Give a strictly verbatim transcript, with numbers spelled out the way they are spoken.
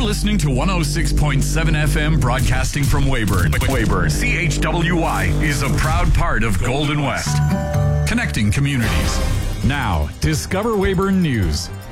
listening to one oh six point seven F M broadcasting from Weyburn. Weyburn, C H W Y, is a proud part of Golden West. Connecting communities. Now, Discover Weyburn News.